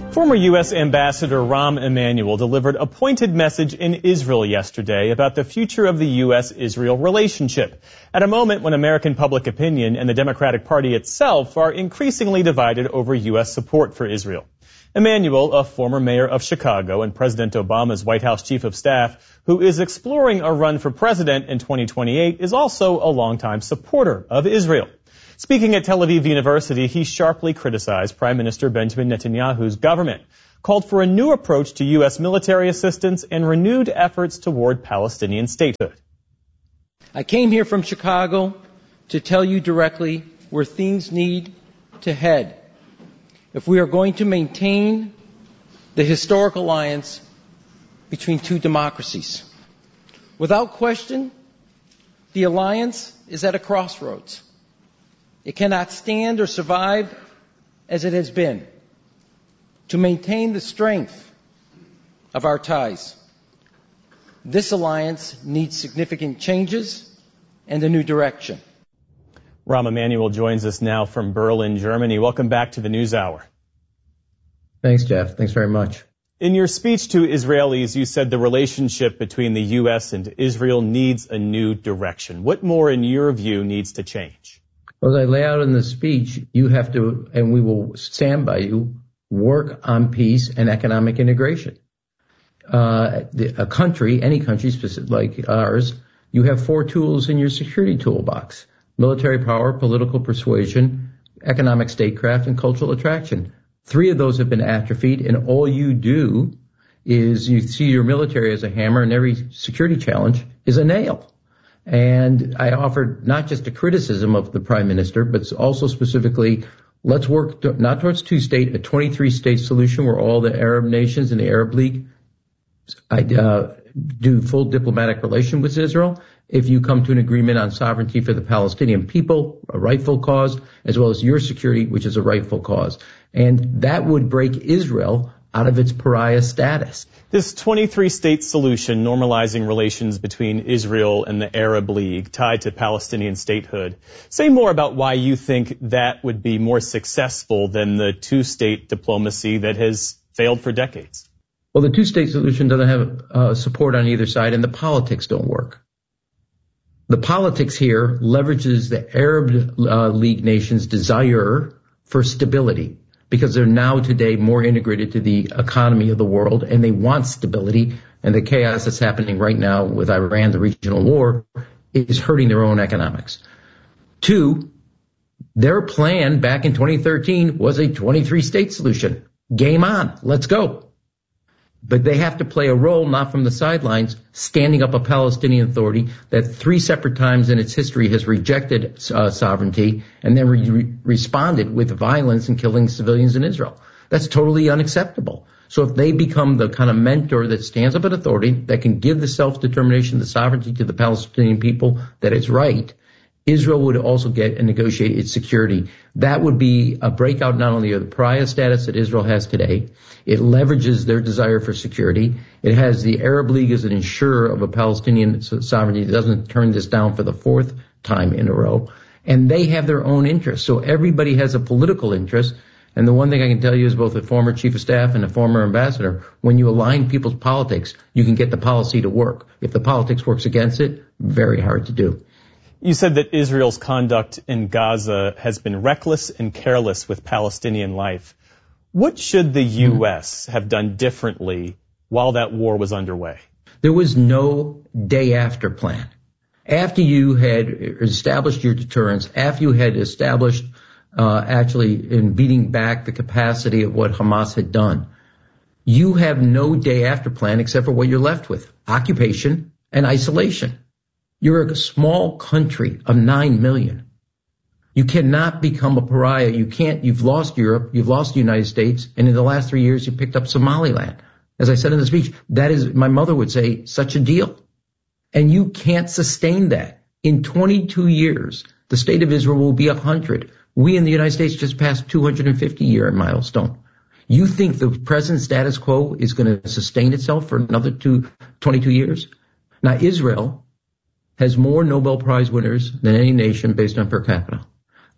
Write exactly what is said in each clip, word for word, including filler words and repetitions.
Former U S Ambassador Rahm Emanuel delivered a pointed message in Israel yesterday about the future of the U S Israel relationship, at a moment when American public opinion and the Democratic Party itself are increasingly divided over U S support for Israel. Emanuel, a former mayor of Chicago and President Obama's White House chief of staff, who is exploring a run for president in twenty twenty-eight, is also a longtime supporter of Israel. Speaking at Tel Aviv University, he sharply criticized Prime Minister Benjamin Netanyahu's government, called for a new approach to U S military assistance and renewed efforts toward Palestinian statehood. I came here from Chicago to tell you directly where things need to head if we are going to maintain the historic alliance between two democracies. Without question, the alliance is at a crossroads. It cannot stand or survive as it has been. To maintain the strength of our ties, this alliance needs significant changes and a new direction. Rahm Emanuel joins us now from Berlin, Germany. Welcome back to the NewsHour. Thanks, Jeff. Thanks very much. In your speech to Israelis, you said the relationship between the U S and Israel needs a new direction. What more, in your view, needs to change? Well, as I lay out in the speech, you have to, and we will stand by you, work on peace and economic integration. Uh, the, a country, any country specific like ours, you have four tools in your security toolbox: military power, political persuasion, economic statecraft, and cultural attraction. Three of those have been atrophied, and all you do is you see your military as a hammer, and every security challenge is a nail. And I offered not just a criticism of the prime minister, but also specifically, let's work to, not towards two-state, a twenty-three state solution where all the Arab nations and the Arab League uh, do full diplomatic relation with Israel. If you come to an agreement on sovereignty for the Palestinian people, a rightful cause, as well as your security, which is a rightful cause. And that would break Israel out of its pariah status. This twenty-three state solution normalizing relations between Israel and the Arab League tied to Palestinian statehood. Say more about why you think that would be more successful than the two-state diplomacy that has failed for decades. Well, the two-state solution doesn't have uh, support on either side, and the politics don't work. The politics here leverages the Arab uh, League nations' desire for stability, because they're now today more integrated to the economy of the world, and they want stability. And the chaos that's happening right now with Iran, the regional war, is hurting their own economics. Two, their plan back in twenty thirteen was a twenty-three state solution. Game on. Let's go. But they have to play a role, not from the sidelines, standing up a Palestinian Authority that three separate times in its history has rejected uh, sovereignty and then re- responded with violence and killing civilians in Israel. That's totally unacceptable. So if they become the kind of mentor that stands up an authority that can give the self-determination, the sovereignty to the Palestinian people that is right, Israel would also get and negotiate its security. That would be a breakout not only of the pariah status that Israel has today. It leverages their desire for security. It has the Arab League as an insurer of a Palestinian sovereignty that doesn't turn this down for the fourth time in a row. And they have their own interests. So everybody has a political interest. And the one thing I can tell you is both a former chief of staff and a former ambassador, when you align people's politics, you can get the policy to work. If the politics works against it, very hard to do. You said that Israel's conduct in Gaza has been reckless and careless with Palestinian life. What should the U S have done differently while that war was underway? There was no day after plan. After you had established your deterrence, after you had established uh, actually in beating back the capacity of what Hamas had done, you have no day after plan except for what you're left with: occupation and isolation. You're a small country of nine million. You cannot become a pariah. You can't, you've lost Europe, you've lost the United States, and in the last three years you picked up Somaliland. As I said in the speech, that is, my mother would say, such a deal. And you can't sustain that. In twenty-two years, the state of Israel will be one hundred. We in the United States just passed two hundred fifty year milestone. You think the present status quo is going to sustain itself for another two, twenty-two years? Now, Israel has more Nobel Prize winners than any nation based on per capita.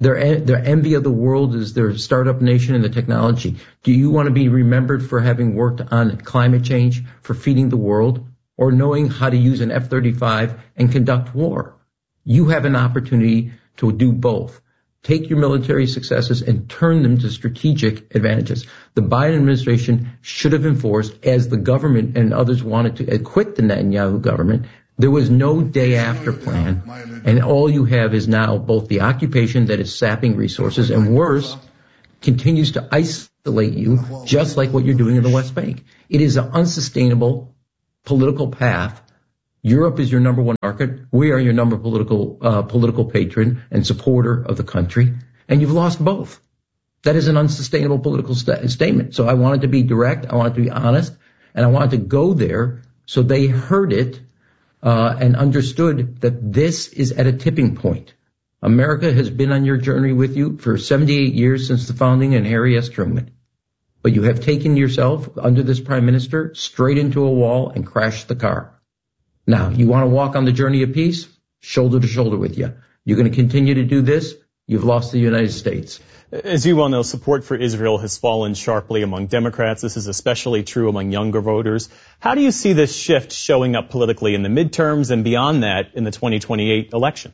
Their, their envy of the world is their startup nation and the technology. Do you want to be remembered for having worked on climate change, for feeding the world, or knowing how to use an F thirty-five and conduct war? You have an opportunity to do both. Take your military successes and turn them to strategic advantages. The Biden administration should have enforced, as the government and others wanted to acquit the Netanyahu government, there was no day after plan, and all you have is now both the occupation that is sapping resources and worse, continues to isolate you, just like what you're doing in the West Bank. It is an unsustainable political path. Europe is your number one market. We are your number political uh, political patron and supporter of the country, and you've lost both. That is an unsustainable political st- statement. So I wanted to be direct, I wanted to be honest, and I wanted to go there so they heard it uh, and understood that this is at a tipping point. America has been on your journey with you for seventy-eight years since the founding and Harry S. Truman. But you have taken yourself, under this prime minister, straight into a wall and crashed the car. Now, you want to walk on the journey of peace? Shoulder to shoulder with you. You're going to continue to do this? You've lost the United States. As you well know, support for Israel has fallen sharply among Democrats. This is especially true among younger voters. How do you see this shift showing up politically in the midterms and beyond that in the twenty twenty-eight election?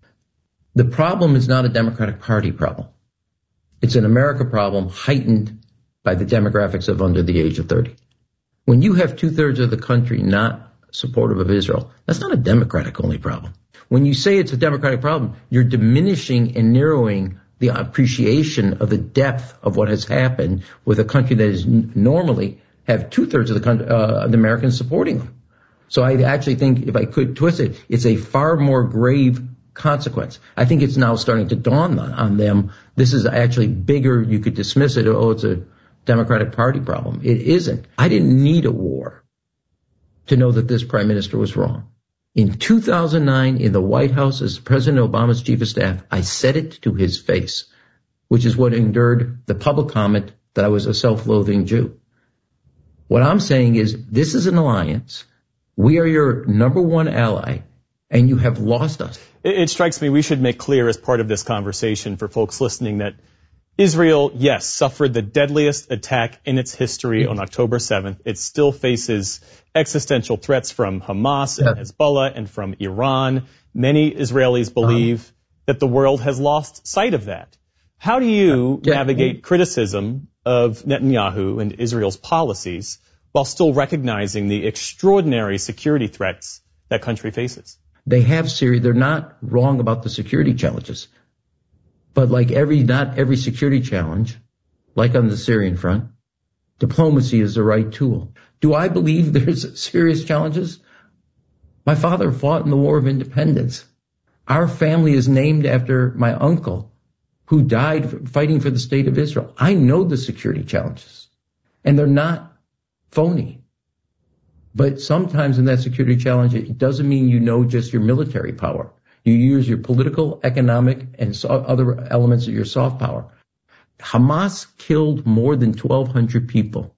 The problem is not a Democratic Party problem. It's an America problem heightened by the demographics of under the age of thirty. When you have two-thirds of the country not supportive of Israel, that's not a Democratic only problem. When you say it's a Democratic problem, you're diminishing and narrowing the appreciation of the depth of what has happened with a country that is n- normally have two-thirds of the, country, uh, the Americans supporting them. So I actually think, if I could twist it, it's a far more grave consequence. I think it's now starting to dawn on, on them. This is actually bigger. You could dismiss it. Oh, it's a Democratic Party problem. It isn't. I didn't need a war to know that this prime minister was wrong. In two thousand nine, in the White House, as President Obama's chief of staff, I said it to his face, which is what endured the public comment that I was a self-loathing Jew. What I'm saying is, this is an alliance. We are your number one ally, and you have lost us. It, it strikes me we should make clear as part of this conversation for folks listening that Israel, yes, suffered the deadliest attack in its history on October seventh. It still faces existential threats from Hamas and Hezbollah and from Iran. Many Israelis believe um, that the world has lost sight of that. How do you yeah, navigate criticism of Netanyahu and Israel's policies while still recognizing the extraordinary security threats that country faces? They have serious, they're not wrong about the security challenges. But like every, not every security challenge, like on the Syrian front, diplomacy is the right tool. Do I believe there's serious challenges? My father fought in the War of Independence. Our family is named after my uncle who died fighting for the state of Israel. I know the security challenges, and they're not phony. But sometimes in that security challenge, it doesn't mean you know just your military power. You use your political, economic, and so other elements of your soft power. Hamas killed more than twelve hundred people,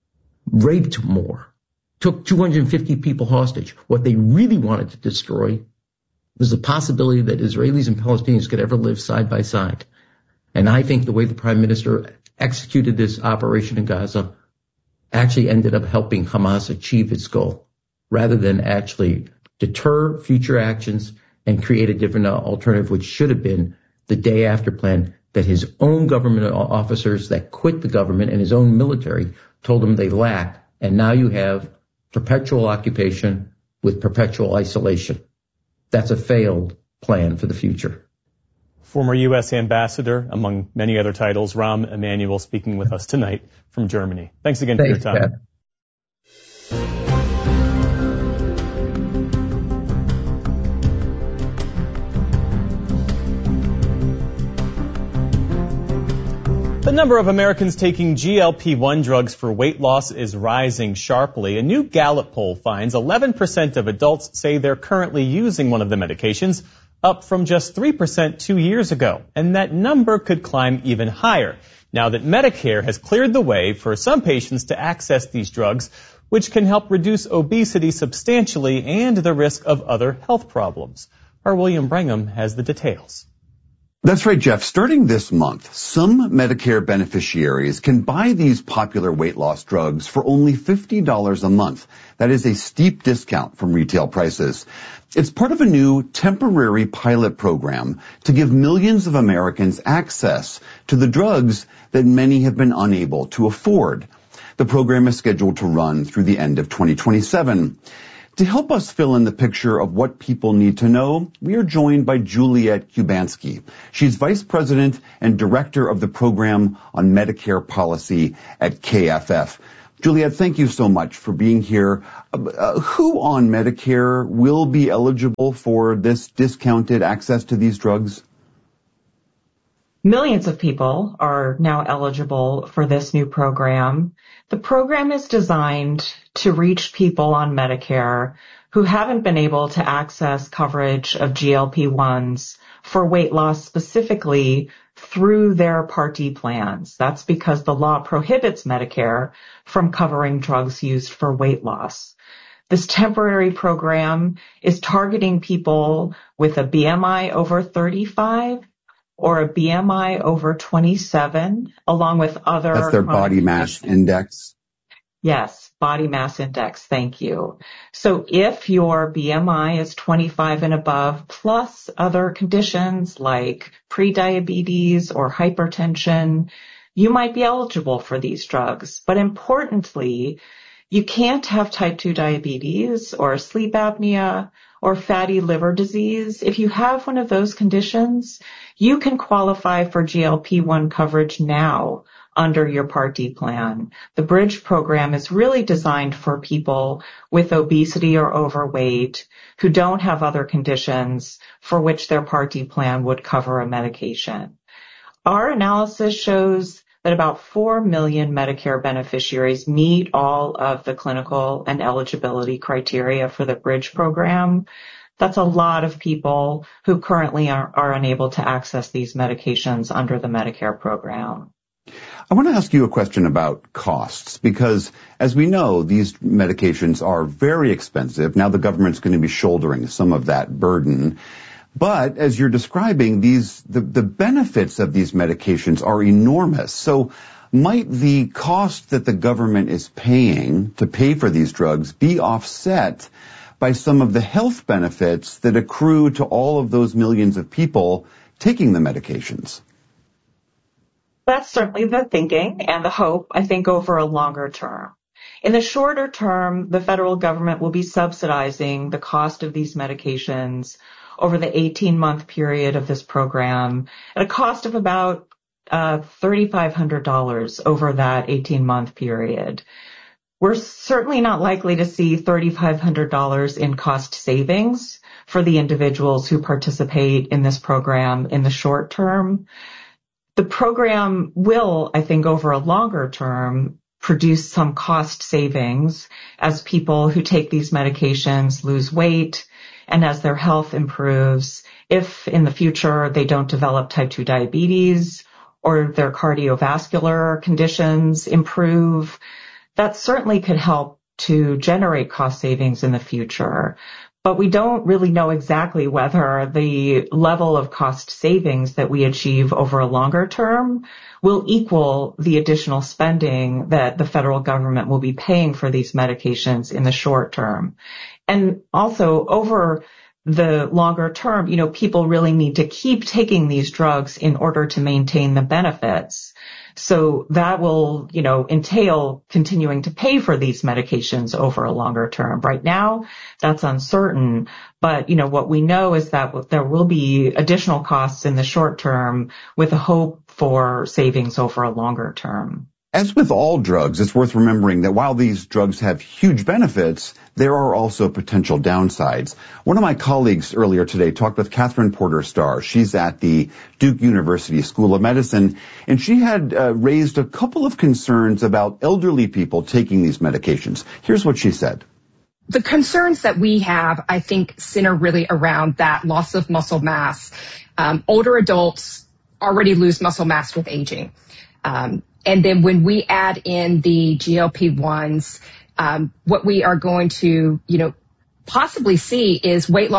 raped more, took two hundred fifty people hostage. What they really wanted to destroy was the possibility that Israelis and Palestinians could ever live side by side. And I think the way the Prime Minister executed this operation in Gaza actually ended up helping Hamas achieve its goal, rather than actually deter future actions and create a different alternative, which should have been the day after plan that his own government officers that quit the government and his own military told him they lacked. And now you have perpetual occupation with perpetual isolation. That's a failed plan for the future. Former U S Ambassador, among many other titles, Rahm Emanuel, speaking with us tonight from Germany. Thanks again Thanks, for your time. Pat. The number of Americans taking G L P one drugs for weight loss is rising sharply. A new Gallup poll finds eleven percent of adults say they're currently using one of the medications, up from just three percent two years ago. And that number could climb even higher now that Medicare has cleared the way for some patients to access these drugs, which can help reduce obesity substantially and the risk of other health problems. Our William Brangham has the details. That's right, Jeff. Starting this month, some Medicare beneficiaries can buy these popular weight loss drugs for only fifty dollars a month. That is a steep discount from retail prices. It's part of a new temporary pilot program to give millions of Americans access to the drugs that many have been unable to afford. The program is scheduled to run through the end of twenty twenty-seven. To help us fill in the picture of what people need to know, we are joined by Juliet Kubanski. She's Vice President and Director of the Program on Medicare Policy at K F F. Juliet, thank you so much for being here. Uh, who on Medicare will be eligible for this discounted access to these drugs? Millions of people are now eligible for this new program. The program is designed to reach people on Medicare who haven't been able to access coverage of G L P ones for weight loss specifically through their Part D plans. That's because the law prohibits Medicare from covering drugs used for weight loss. This temporary program is targeting people with a B M I over thirty-five or a B M I over twenty-seven, along with other... That's their body mass index? Yes, body mass index. Thank you. So if your B M I is twenty-five and above, plus other conditions like prediabetes or hypertension, you might be eligible for these drugs. But importantly, you can't have type two diabetes or sleep apnea or fatty liver disease. If you have one of those conditions, you can qualify for G L P one coverage now under your Part D plan. The Bridge program is really designed for people with obesity or overweight who don't have other conditions for which their Part D plan would cover a medication. Our analysis shows that about four million Medicare beneficiaries meet all of the clinical and eligibility criteria for the Bridge program. That's a lot of people who currently are, are unable to access these medications under the Medicare program. I want to ask you a question about costs, because as we know, these medications are very expensive. Now the government's going to be shouldering some of that burden. But as you're describing, these the, the benefits of these medications are enormous. So might the cost that the government is paying to pay for these drugs be offset by some of the health benefits that accrue to all of those millions of people taking the medications? That's certainly the thinking and the hope, I think, over a longer term. In the shorter term, the federal government will be subsidizing the cost of these medications over the eighteen-month period of this program at a cost of about uh, three thousand five hundred dollars over that eighteen-month period. We're certainly not likely to see three thousand five hundred dollars in cost savings for the individuals who participate in this program in the short term. The program will, I think, over a longer term, produce some cost savings as people who take these medications lose weight and as their health improves. If in the future they don't develop type two diabetes or their cardiovascular conditions improve, that certainly could help to generate cost savings in the future. But we don't really know exactly whether the level of cost savings that we achieve over a longer term will equal the additional spending that the federal government will be paying for these medications in the short term. And also over the longer term, you know, people really need to keep taking these drugs in order to maintain the benefits. So that will, you know, entail continuing to pay for these medications over a longer term. Right now, that's uncertain. But, you know, what we know is that there will be additional costs in the short term with a hope for savings over a longer term. As with all drugs, it's worth remembering that while these drugs have huge benefits, there are also potential downsides. One of my colleagues earlier today talked with Catherine Porter Starr. She's at the Duke University School of Medicine, and she had uh, raised a couple of concerns about elderly people taking these medications. Here's what she said. The concerns that we have, I think, center really around that loss of muscle mass. Um, older adults already lose muscle mass with aging. Um, And then when we add in the G L P ones, um, what we are going to, you know, possibly see is weight loss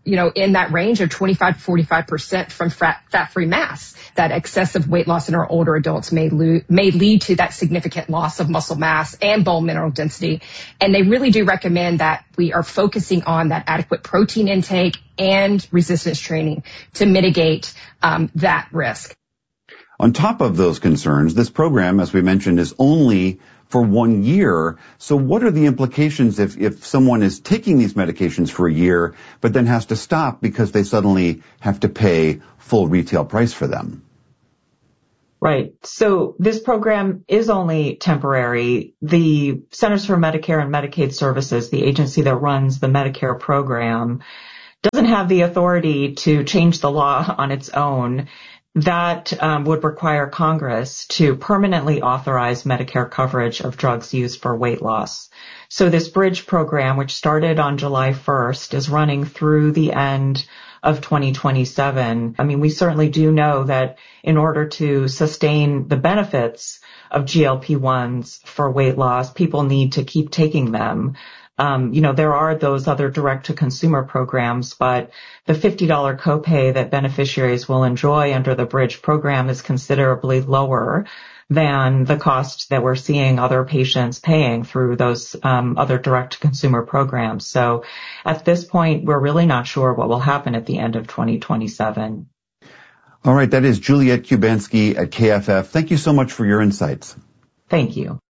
you know, in that range of twenty-five to forty-five percent from fat-free mass. That excessive weight loss in our older adults may, lo- may lead to that significant loss of muscle mass and bone mineral density. And they really do recommend that we are focusing on that adequate protein intake and resistance training to mitigate um, that risk. On top of those concerns, this program, as we mentioned, is only for one year. So what are the implications if, if someone is taking these medications for a year, but then has to stop because they suddenly have to pay full retail price for them? Right. So this program is only temporary. The Centers for Medicare and Medicaid Services, the agency that runs the Medicare program, doesn't have the authority to change the law on its own. That um, would require Congress to permanently authorize Medicare coverage of drugs used for weight loss. So this bridge program, which started on July first, is running through the end of twenty twenty-seven. I mean, we certainly do know that in order to sustain the benefits of G L P ones for weight loss, people need to keep taking them. Um, you know, there are those other direct-to-consumer programs, but the fifty dollars copay that beneficiaries will enjoy under the Bridge program is considerably lower than the cost that we're seeing other patients paying through those um, other direct-to-consumer programs. So at this point, we're really not sure what will happen at the end of twenty twenty-seven. All right, that is Juliette Kubanski at K F F. Thank you so much for your insights. Thank you.